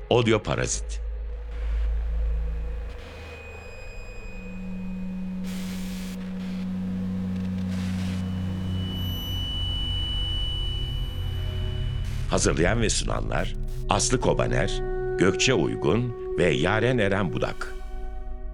Odioparazit. Hazırlayan ve sunanlar Aslı Kobaner, Gökçe Uygun ve Yaren Eren Budak.